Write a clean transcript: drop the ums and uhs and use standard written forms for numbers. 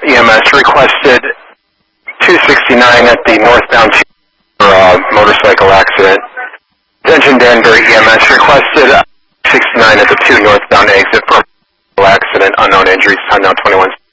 EMS requested 269 at the northbound motorcycle accident. Attention Danbury EMS requested 69 at the 2 northbound exit for accident, unknown injuries, time now 21.